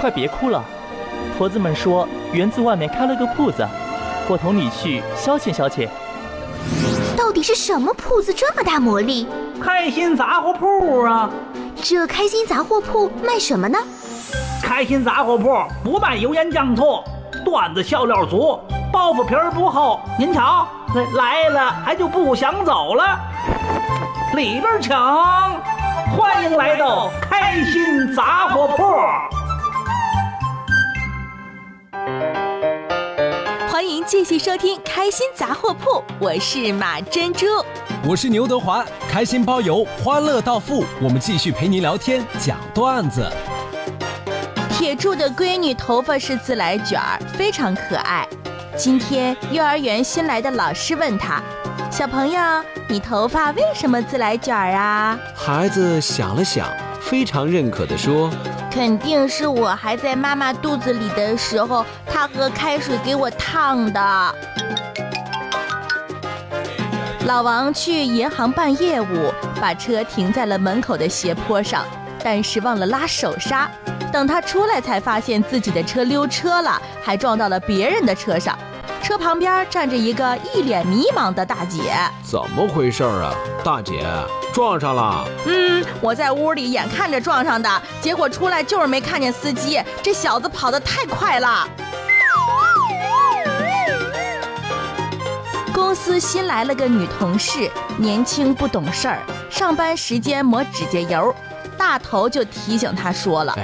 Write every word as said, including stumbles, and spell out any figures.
快别哭了。婆子们说园子外面开了个铺子，过同你去消遣消遣。 到底是什么铺子这么大魔力？ 开心杂货铺啊！ 这开心杂货铺卖什么呢？ 开心杂货铺不卖油盐酱醋，段子笑料足，包袱皮儿不厚。您瞧，来了还就不想走了。里边请，欢迎来到开心杂货铺。 欢迎继续收听开心杂货铺，我是马珍珠， 我是牛德华，开心包邮，欢乐到付，我们继续陪您聊天讲段子。 铁柱的闺女头发是自来卷儿，非常可爱。今天幼儿园新来的老师问她，小朋友，你头发为什么自来卷儿啊？ 孩子想了想，非常认可地说， 肯定是我还在妈妈肚子里的时候，她喝开水给我烫的。老王去银行办业务，把车停在了门口的斜坡上，但是忘了拉手刹。等他出来才发现自己的车溜车了，还撞到了别人的车上。车旁边站着一个一脸迷茫的大姐。 怎么回事啊？大姐，撞上了？ 嗯，我在屋里眼看着撞上的，结果出来就是没看见司机，这小子跑得太快了。公司新来了个女同事，年轻不懂事儿，上班时间抹指甲油，大头就提醒她说了，